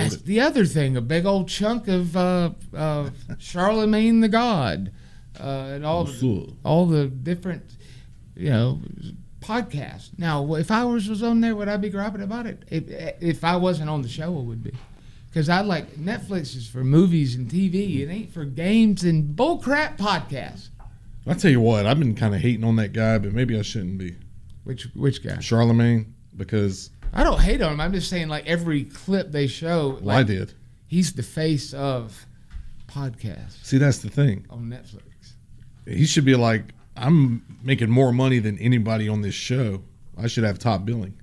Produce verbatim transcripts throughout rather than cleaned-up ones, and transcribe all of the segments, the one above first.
That's the other thing, a big old chunk of uh, uh, Charlemagne the God, uh, and all the, all the different, you know, podcasts. Now, if I was, was on there, would I be griping about it? If, if I wasn't on the show, I would be. Because I like, Netflix is for movies and T V. It ain't for games and bullcrap podcasts. I'll tell you what, I've been kind of hating on that guy, but maybe I shouldn't be. Which which guy? Charlemagne, because... I don't hate on him. I'm just saying, like, every clip they show... Well, like, I did. He's the face of podcasts. See, that's the thing. On Netflix. He should be like, I'm making more money than anybody on this show. I should have top billing.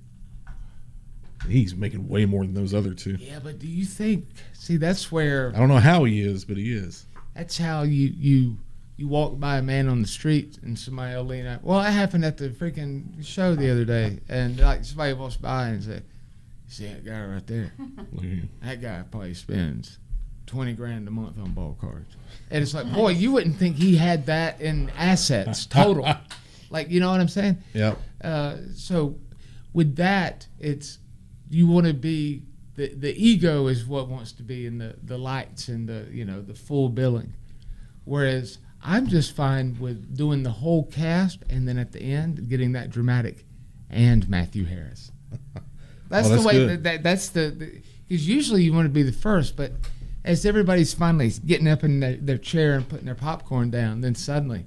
He's making way more than those other two. Yeah, but do you think... See, that's where... I don't know how he is, but he is. That's how you... you You walk by a man on the street and somebody will lean out. Well, that happened at the freaking show the other day, and like somebody walks by and say, "You see that guy right there? That guy probably spends twenty grand a month on ball cards." And it's like, boy, you wouldn't think he had that in assets total. Like, you know what I'm saying? Yeah. Uh, so with that, it's you want to be the the ego is what wants to be in the the lights and the you know the full billing, whereas I'm just fine with doing the whole cast and then at the end getting that dramatic and Matthew Harris. That's, oh, that's the way that, that that's the because usually you want to be the first, but as everybody's finally getting up in their, their chair and putting their popcorn down, then suddenly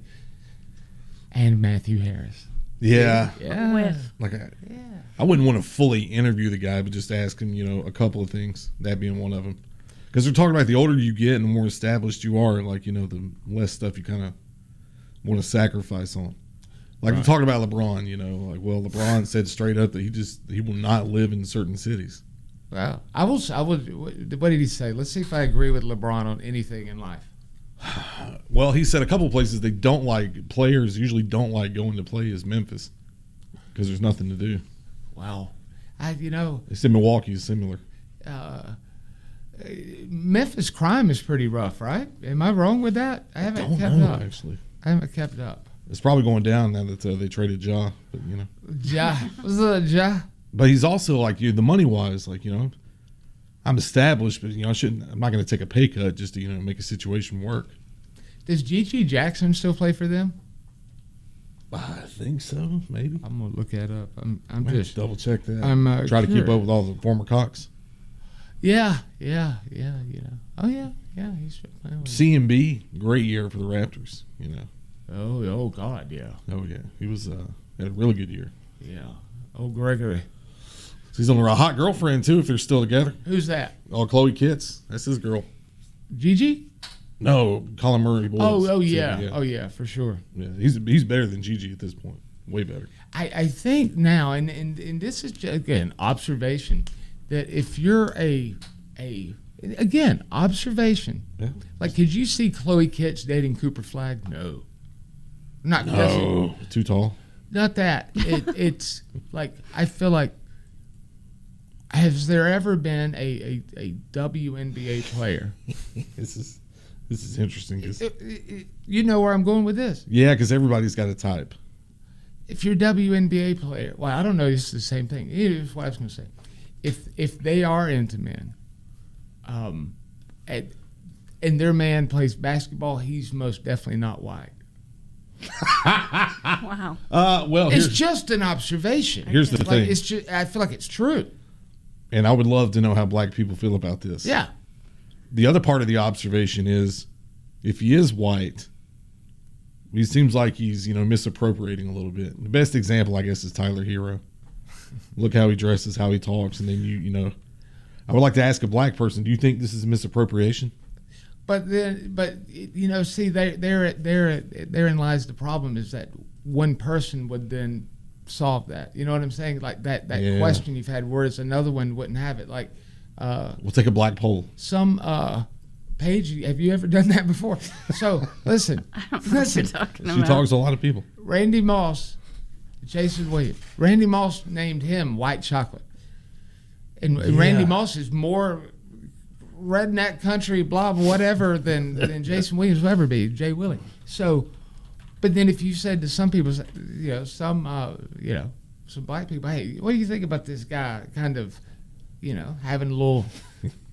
and Matthew Harris. Yeah. Yeah. With. Like I, yeah. I wouldn't want to fully interview the guy, but just ask him, you know, a couple of things. That being one of them. Because they're talking about the older you get and the more established you are, like, you know, the less stuff you kind of want to sacrifice on. Like, right. We're talking about LeBron, you know, like, well, LeBron said straight up that he just, he will not live in certain cities. Well, I will, I will, what did he say? Let's see if I agree with LeBron on anything in life. Well, he said a couple of places they don't like, players usually don't like going to play is Memphis because there's nothing to do. Wow. I, you know. They said Milwaukee is similar. Uh, Memphis crime is pretty rough, right? Am I wrong with that? I haven't I don't kept know, up. Actually, I haven't kept up. It's probably going down now that uh, they traded Ja, but you know. Ja, what's up, Ja? But he's also like you, the money wise, like you know, I'm established, but you know, I shouldn't. I'm not going to take a pay cut just to you know make a situation work. Does Gigi Jackson still play for them? I think so, maybe. I'm gonna look that up. I'm, I'm Maybe just double check that. I'm uh, try to sure. keep up with all the former Cox. Yeah, yeah, yeah, you know. Oh yeah, yeah. He's still playing with C M B, great year for the Raptors. You know. Oh, oh God, yeah. Oh yeah, he was uh, had a really good year. Yeah. Oh, Gregory. So he's on a hot girlfriend too. If they're still together. Who's that? Oh, Chloe Kitts. That's his girl. Gigi? No, Colin Murray. Boys. Oh, oh yeah. yeah, oh yeah, for sure. Yeah, he's he's better than Gigi at this point. Way better. I, I think now, and, and and this is just, again observation, that if you're a a again observation, yeah. like could you see Chloe Kitts dating Cooper Flagg? No, not no, too tall. Not that. It, it's like I feel like. Has there ever been a, a, a W N B A player? this is this is interesting. Cause, it, it, you know where I'm going with this. Yeah, because everybody's got a type. If you're a W N B A player, well, I don't know. It's the same thing. Here's what I was going to say. If if they are into men, um, and, and their man plays basketball, he's most definitely not white. Wow. Uh, well, it's just an observation. Here's the like, thing. It's just, I feel like it's true. And I would love to know how black people feel about this. Yeah. The other part of the observation is, if he is white, he seems like he's, you know, misappropriating a little bit. The best example, I guess, is Tyler Hero. Look how he dresses, how he talks, and then you, you know, I would like to ask a black person, do you think this is misappropriation? But then, but you know, see, there, there, there, therein lies the problem: is that one person would then solve that. You know what I'm saying? Like that, that yeah. question you've had, whereas another one wouldn't have it. Like, uh, we'll take a black poll. Some uh, Paige, have you ever done that before? So listen, I don't know listen. what you're talking She about. talks to a lot of people. Randy Moss, Jason Williams. Randy Moss named him White Chocolate, and Yeah. Randy Moss is more redneck country, blah, blah, whatever, than, than Jason Williams will ever be, Jay Willie. So, but then if you said to some people, you know, some, uh, you know, some black people, hey, what do you think about this guy kind of, you know, having a little